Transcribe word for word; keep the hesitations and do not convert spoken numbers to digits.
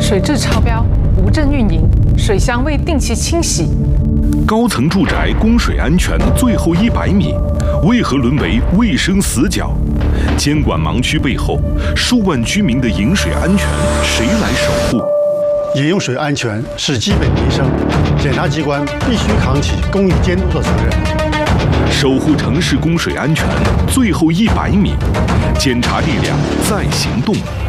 水质超标，无证运营，水箱未定期清洗。 高层住宅供水安全最后一百米，为何沦为卫生死角？监管盲区背后，数万居民的饮水安全谁来守护？ 饮用水安全是基本民生，检察机关必须扛起公益监督的责任。 守护城市供水安全最后一百米，检察力量在行动。